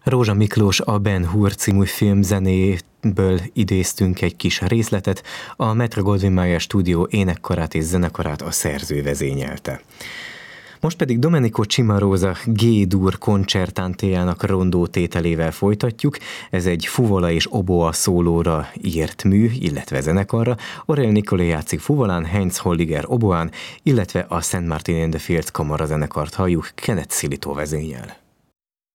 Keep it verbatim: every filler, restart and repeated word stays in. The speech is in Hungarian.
Rózsa Miklós a Ben Hur című film zenéből idéztünk egy kis részletet, a Metro-Goldwyn-Mayer stúdió énekkarát és zenekarát a szerző vezényelte. Most pedig Domenico Cimarosa G-dur koncertantéjának rondó tételével folytatjuk. Ez egy fuvola és oboa szólóra írt mű, illetve zenekarra. Aurel Nicolé játszik fuvolán, Heinz Holliger oboán, illetve a Saint Martin in the Fields kamarazenekart halljuk, Kenneth Silito vezényel.